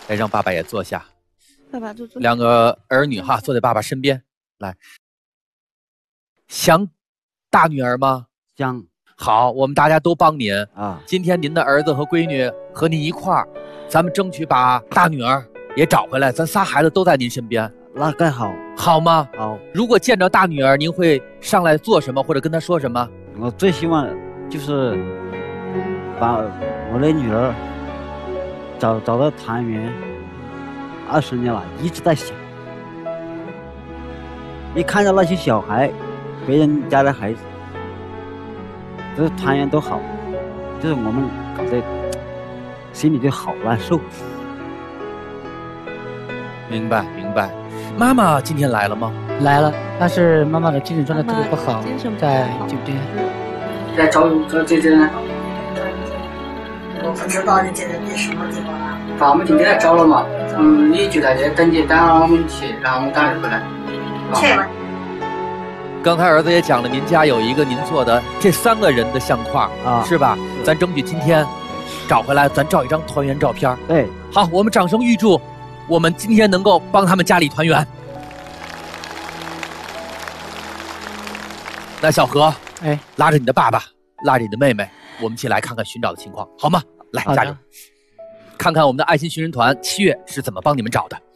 来，让爸爸也坐下。 爸爸坐。 两个儿女哈，坐在爸爸身边。来，想大女儿吗？ 想。 好，我们大家都帮您啊。 今天您的儿子和闺女和您一块儿，咱们争取把大女儿也找回来。咱仨孩子都在您身边， 那更好， 好吗？ 好。 如果见着大女儿，您会上来做什么，或者跟她说什么？ 我最希望就是把我的女儿找到团圆。20年了，一直在想。一看到那些小孩，别人家的孩子，就是团圆都好，就是我们搞得心里就好难受。 明白明白。妈妈今天来了吗？ 来了，但是妈妈的精神状态特别不好，在酒店。 在找这些呢？ 我不知道你这是什么地方啊？ 把我们就给他找了嘛。你就在这等着，等我们去，让我们赶着回来。 去吧。 刚才儿子也讲了，您家有一个您做的这3个人的相框啊， 是吧？咱争取今天找回来，咱照一张团圆照片。 对， 好，我们掌声预祝我们今天能够帮他们家里团圆。那小何， 哎， 拉着你的爸爸，拉着你的妹妹，我们一起来看看寻找的情况，好吗？来，加油！看看我们的爱心寻人团7月是怎么帮你们找的。